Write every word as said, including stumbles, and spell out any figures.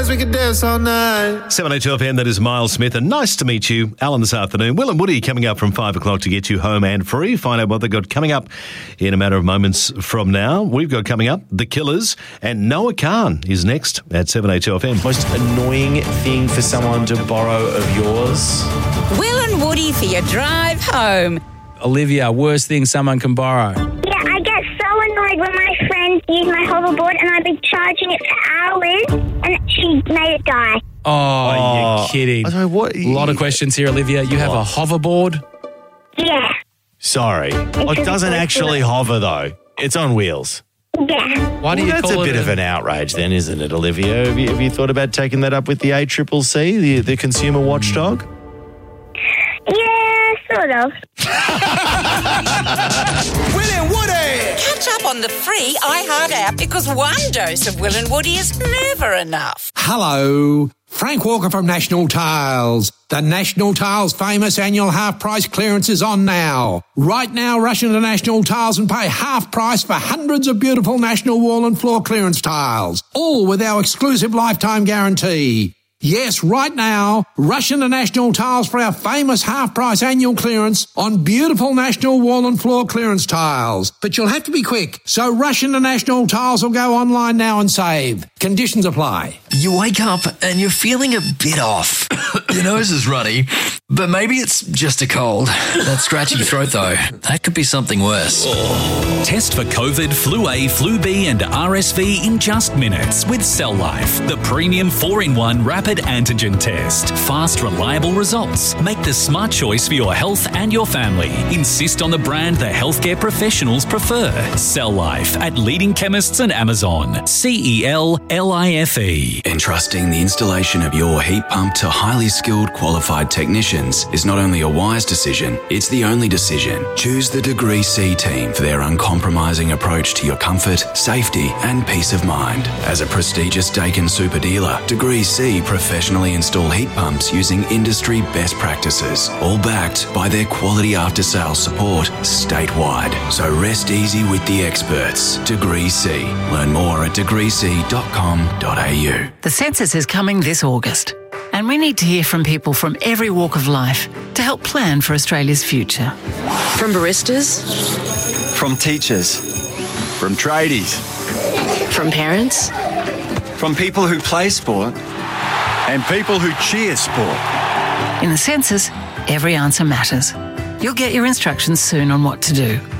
We can dance all night. seven H F M, that is Miles Smith, and nice to meet you. Alan this afternoon. Will and Woody coming up from five o'clock to get you home and free. Find out what they've got coming up in a matter of moments from now. We've got coming up The Killers, and Noah Khan is next at seven H F M. Most annoying thing for someone to borrow of yours? Will and Woody for your drive home. Olivia, worst thing someone can borrow. Yeah, I get so annoyed when my friends use my hoverboard and I've been charging it for hours and she made it die. Oh, Oh, you're kidding. I don't know what. A lot of questions here, Olivia. You have a hoverboard? Yeah, Sorry. It just doesn't a actually hover, though. It's on wheels. yeah. Why do you Well, that's call a it bit of an outrage then, isn't it, Olivia? Have you, have you thought about taking that up with the A C C C, the, the consumer watchdog? Yeah, sort of. Will and Woody. Catch up on the free iHeart app because one dose of Will and Woody is never enough. Hello, Frank Walker from National Tiles. The National Tiles famous annual half price clearance is on now. Right now, rush into National Tiles and pay half price for hundreds of beautiful National wall and floor clearance tiles, all with our exclusive lifetime guarantee. Yes, right now, rush into National Tiles for our famous half-price annual clearance on beautiful National wall and floor clearance tiles. But you'll have to be quick, so rush into National Tiles or go online now and save. Conditions apply. You wake up and you're feeling a bit off. Your nose is runny, but maybe it's just a cold. That scratchy throat, though, that could be something worse. Test for COVID, Flu A, Flu B and R S V in just minutes with Cell Life, the premium four in one rapid antigen test. Fast, reliable results. Make the smart choice for your health and your family. Insist on the brand the healthcare professionals prefer. Cell Life at leading chemists and Amazon. C E L L I F E. Entrusting the installation of your heat pump to highly skilled, qualified technicians is not only a wise decision, it's the only decision. Choose the Degree C team for their uncompromising approach to your comfort, safety, and peace of mind. As a prestigious Daikin super dealer, Degree C professionally install heat pumps using industry best practices, all backed by their quality after-sales support statewide. So rest easy with the experts. Degree C. Learn more at degree c dot com dot a u. The census is coming this August, and we need to hear from people from every walk of life to help plan for Australia's future. From baristas, from teachers, from tradies, from parents, from people who play sport, and people who cheer sport. In the census, every answer matters. You'll get your instructions soon on what to do.